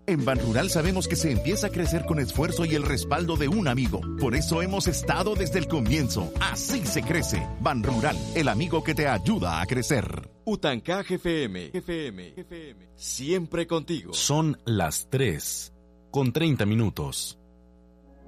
En Banrural sabemos que se empieza a crecer con esfuerzo y el respaldo de un amigo. Por eso hemos estado desde el comienzo. Así se crece. Banrural, el amigo que te ayuda a crecer. Utancaje FM. Siempre contigo. Son las 3:30.